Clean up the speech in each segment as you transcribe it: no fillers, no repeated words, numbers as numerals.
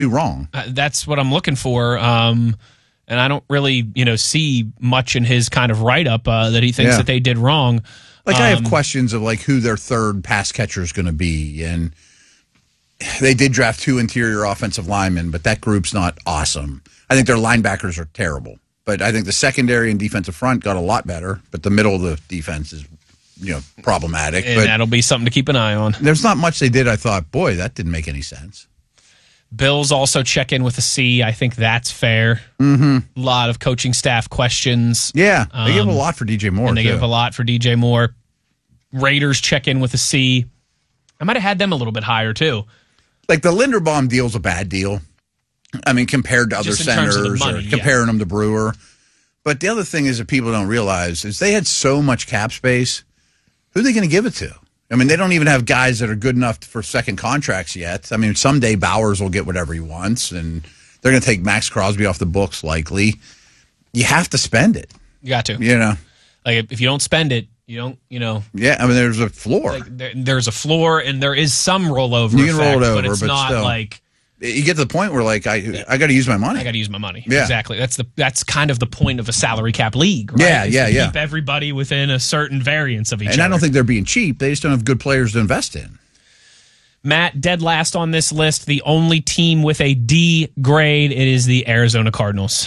do wrong? That's what I'm looking for. And I don't really, see much in his kind of write-up that he thinks that they did wrong. Like, I have questions of, like, who their third pass catcher is going to be. And they did draft 2 interior offensive linemen, but that group's not awesome. I think their linebackers are terrible. But I think the secondary and defensive front got a lot better. But the middle of the defense is, problematic. And but that'll be something to keep an eye on. There's not much they did. I thought, boy, that didn't make any sense. Bills also check in with a C. I think that's fair. Mm-hmm. A lot of coaching staff questions. Yeah, they give a lot for DJ Moore. And they give a lot for DJ Moore. Raiders check in with a C. I might have had them a little bit higher, too. Like, the Linderbaum deal's a bad deal. I mean, compared to other centers or comparing them to Brewer. But the other thing is that people don't realize is they had so much cap space. Who are they going to give it to? I mean, they don't even have guys that are good enough for second contracts yet. I mean, someday Bowers will get whatever he wants, and they're going to take Max Crosby off the books likely. You have to spend it. You got to. Like, if you don't spend it, you don't, Yeah, I mean, there's a floor. Like, there's a floor, and there is some rollover You can effect, roll it over, but it's not still. like... You get to the point where, like, I got to use my money. I got to use my money. Yeah. Exactly. That's kind of the point of a salary cap league, right? Yeah. Keep everybody within a certain variance of each other. And I don't think they're being cheap. They just don't have good players to invest in. Matt, dead last on this list, the only team with a D grade, it is the Arizona Cardinals.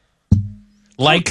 Liked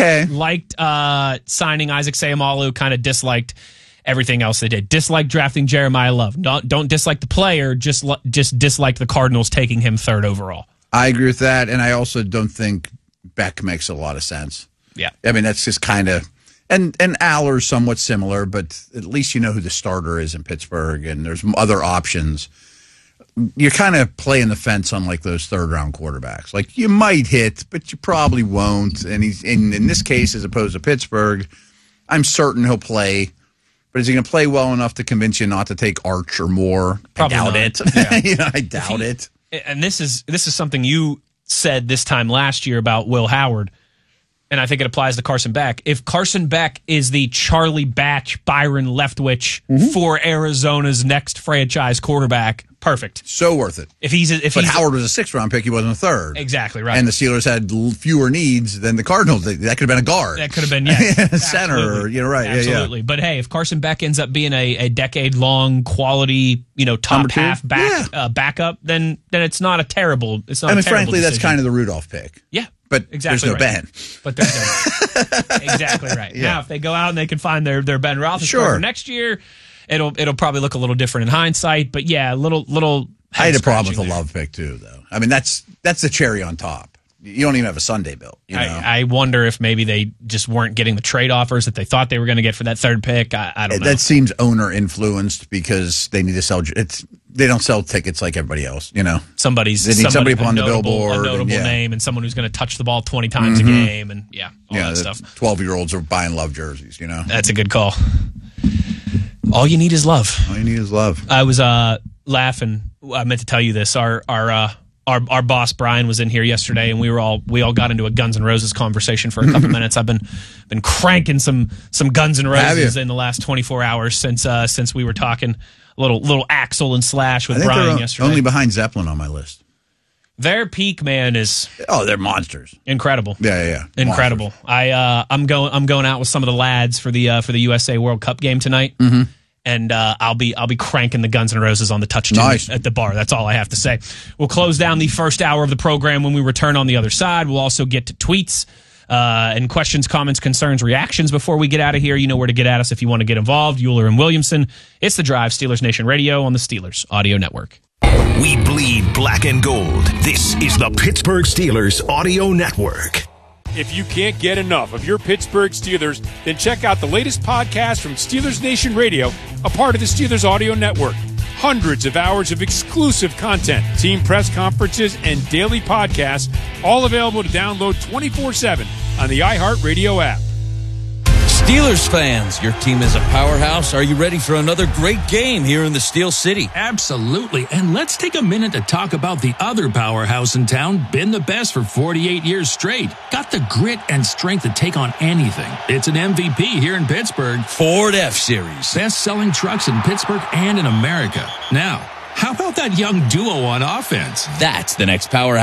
signing Isaac Seumalo, kind of disliked everything else they did. Dislike drafting Jeremiah Love. Don't dislike the player, just dislike the Cardinals taking him 3rd overall. I agree with that, and I also don't think Beck makes a lot of sense. Yeah. I mean, that's just kind of... And Aller's somewhat similar, but at least you know who the starter is in Pittsburgh, and there's other options. You're kind of playing the fence on, like, those third-round quarterbacks. Like, you might hit, but you probably won't. And he's in this case, as opposed to Pittsburgh, I'm certain he'll play. But is he going to play well enough to convince you not to take Arch or Moore? Probably I doubt not. it. Yeah. I doubt it. And this is something you said this time last year about Will Howard, and I think it applies to Carson Beck. If Carson Beck is the Charlie Batch, Byron Leftwich for Arizona's next franchise quarterback, perfect. So worth it. But Howard was a 6th-round pick. He wasn't a 3rd. Exactly right. And the Steelers had fewer needs than the Cardinals. That could have been a guard. That could have been, center. You're right. Absolutely. Yeah. But hey, if Carson Beck ends up being a decade-long quality, top half backup, then it's not a terrible. It's not. Frankly, that's kind of the Rudolph pick. Yeah. But exactly there's no Ben. But there's no Ben. Exactly right. Yeah. Now, if they go out and they can find their Ben Roethlisberger next year, it'll probably look a little different in hindsight. But yeah, little. I had a problem with the Love pick too, though. I mean, that's the cherry on top. You don't even have a Sunday bill. I wonder if maybe they just weren't getting the trade offers that they thought they were going to get for that 3rd pick. I don't know. That seems owner influenced because they need to sell. They don't sell tickets like everybody else. They need somebody on the billboard, a notable name, and someone who's going to touch the ball 20 times a game, and all that stuff. 12-year-olds are buying Love jerseys. That's a good call. All you need is love. All you need is love. I was laughing. I meant to tell you this. Our boss Brian was in here yesterday, and we all got into a Guns N' Roses conversation for a couple minutes. I've been cranking some Guns N' Roses in the last 24 hours since we were talking a little Axl and Slash with Brian yesterday. Only behind Zeppelin on my list. Their peak, man, is they're monsters. Incredible. Yeah. Incredible. Monsters. I'm going out with some of the lads for the USA World Cup game tonight. Mm-hmm. And I'll be cranking the Guns N' Roses on the touch at the bar. That's all I have to say. We'll close down the first hour of the program when we return on the other side. We'll also get to tweets and questions, comments, concerns, reactions before we get out of here. You know where to get at us if you want to get involved. Euler and Williamson. It's The Drive, Steelers Nation Radio on the Steelers Audio Network. We bleed black and gold. This is the Pittsburgh Steelers Audio Network. If you can't get enough of your Pittsburgh Steelers, then check out the latest podcast from Steelers Nation Radio, a part of the Steelers Audio Network. Hundreds of hours of exclusive content, team press conferences, and daily podcasts, all available to download 24/7 on the iHeartRadio app. Steelers fans, your team is a powerhouse. Are you ready for another great game here in the Steel City? Absolutely. And let's take a minute to talk about the other powerhouse in town, been the best for 48 years straight. Got the grit and strength to take on anything. It's an MVP here in Pittsburgh. Ford F-Series. Best-selling trucks in Pittsburgh and in America. Now, How about that young duo on offense? That's the next powerhouse.